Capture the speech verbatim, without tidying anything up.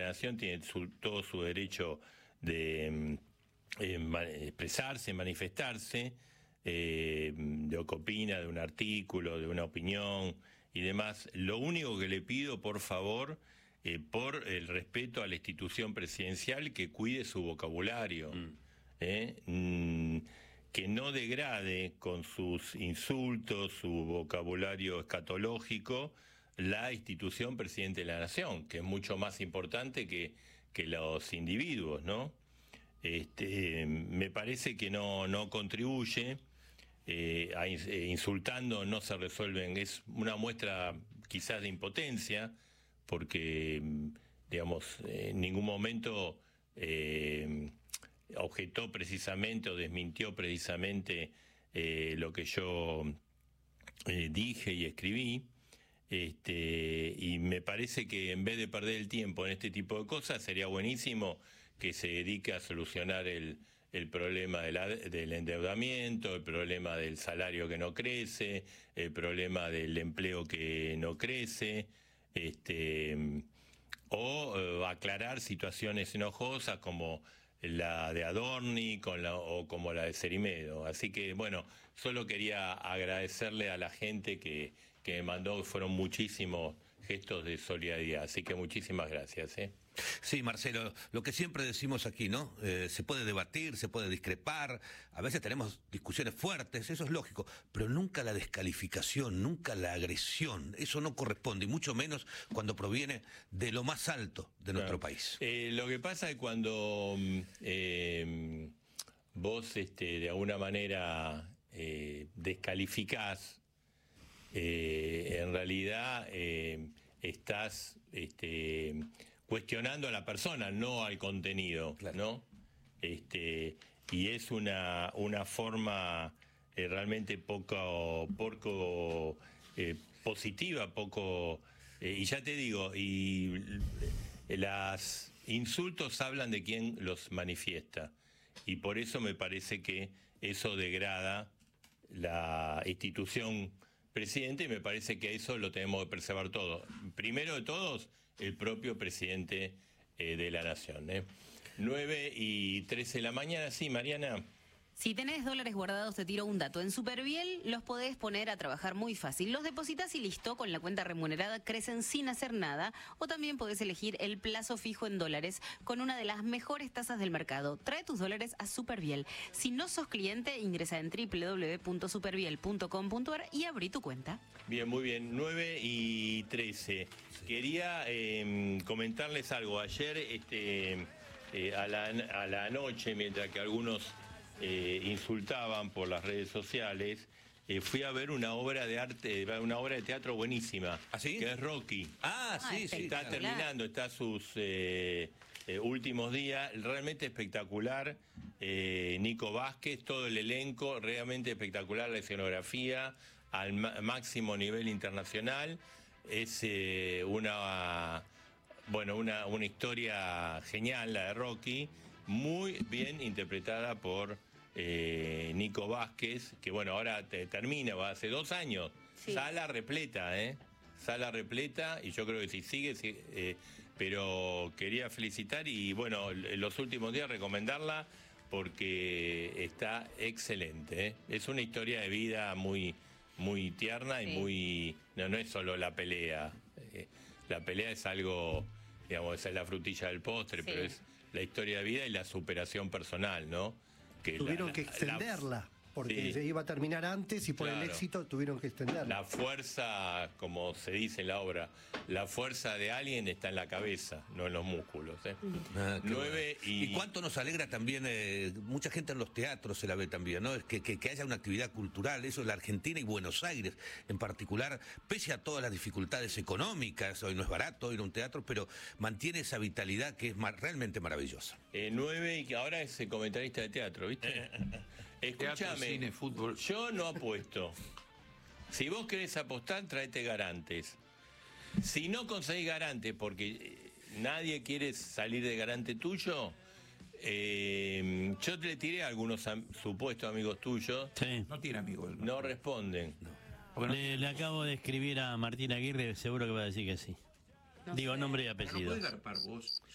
la Nación tiene su, todo su derecho de eh, expresarse, manifestarse, eh, de lo que opina, de un artículo, de una opinión y demás. Lo único que le pido, por favor, eh, por el respeto a la institución presidencial, que cuide su vocabulario, mm. ¿eh? Mm, que no degrade con sus insultos, su vocabulario escatológico, la institución presidente de la Nación, que es mucho más importante que, que los individuos, ¿no? Este, me parece que no, no contribuye, eh, a, eh, insultando no se resuelven, es una muestra quizás de impotencia, porque, digamos, en ningún momento eh, objetó precisamente o desmintió precisamente eh, lo que yo eh, dije y escribí. Este, y me parece que en vez de perder el tiempo en este tipo de cosas, sería buenísimo que se dedique a solucionar el, el problema de la, del endeudamiento, el problema del salario que no crece, el problema del empleo que no crece, este, o eh, aclarar situaciones enojosas como la de Adorni con la, o como la de Cerimedo. Así que, bueno, solo quería agradecerle a la gente que, que me mandó, fueron muchísimos gestos de solidaridad. Así que muchísimas gracias, ¿eh? Sí, Marcelo, lo que siempre decimos aquí, ¿no? Eh, se puede debatir, se puede discrepar, a veces tenemos discusiones fuertes, eso es lógico, pero nunca la descalificación, nunca la agresión, eso no corresponde, y mucho menos cuando proviene de lo más alto de claro. nuestro país. Eh, lo que pasa es cuando eh, vos este, de alguna manera eh, descalificás, eh, en realidad eh, estás... Este, cuestionando a la persona, no al contenido, claro. ¿no? Este, y es una, una forma eh, realmente poco, poco eh, positiva, poco... Eh, y ya te digo, y los insultos hablan de quien los manifiesta. Y por eso me parece que eso degrada la institución presidente, y me parece que eso lo tenemos que preservar todos. Primero de todos, el propio presidente eh, de la Nación. ¿eh? nueve y trece de la mañana, sí, Mariana. Si tenés dólares guardados, te tiro un dato. En Superviel los podés poner a trabajar muy fácil. Los depositas y listo, con la cuenta remunerada crecen sin hacer nada. O también podés elegir el plazo fijo en dólares con una de las mejores tasas del mercado. Trae tus dólares a Superviel. Si no sos cliente, ingresa en doble u doble u doble u punto superviel punto com punto a r y abrí tu cuenta. Bien, muy bien. nueve y trece. Quería eh, comentarles algo. Ayer este, eh, a, la, a la noche, mientras que algunos... Eh, insultaban por las redes sociales, eh, fui a ver una obra de arte, una obra de teatro buenísima, ¿ah, sí? que es Rocky. Ah, sí, sí. Está claro. terminando, está sus eh, eh, últimos días, realmente espectacular. Eh, Nico Vázquez, todo el elenco, realmente espectacular, la escenografía al máximo nivel internacional. Es eh, una, bueno, una, una historia genial, la de Rocky, muy bien interpretada por eh, Nico Vázquez, que bueno, ahora te, termina, va hace dos años, sí. Sala repleta, ¿eh? Sala repleta, y yo creo que si sigue, sí, eh, pero quería felicitar y bueno, en los últimos días recomendarla porque está excelente, ¿eh? Es una historia de vida muy, muy tierna y sí. muy... No, no es solo la pelea, eh, la pelea es algo, digamos, esa es la frutilla del postre, sí. pero es la historia de vida y la superación personal, ¿no? Que tuvieron la, que extenderla, la, porque sí. se iba a terminar antes y por claro. el éxito tuvieron que extenderla. La fuerza, como se dice en la obra, la fuerza de alguien está en la cabeza, no en los músculos. ¿eh? Ah, Nueve bueno. y... y cuánto nos alegra también, eh, mucha gente en los teatros se la ve también, ¿no? Es que, que, que haya una actividad cultural, eso es la Argentina y Buenos Aires en particular, pese a todas las dificultades económicas, hoy no es barato ir a un teatro, pero mantiene esa vitalidad que es mar, realmente maravillosa. Eh, nueve y que ahora es comentarista de teatro, ¿viste? Escúchame, cine, fútbol. Yo no apuesto. Si vos querés apostar, tráete garantes. Si no conseguís garantes, porque nadie quiere salir de garante tuyo, eh, yo te le tiré a algunos am supuestos amigos tuyos. Sí. No tiene amigos. No responden. No. Le, le acabo de escribir a Martín Aguirre, seguro que va a decir que sí. No Digo sé. nombre y apellido. No, no podés garpar vos.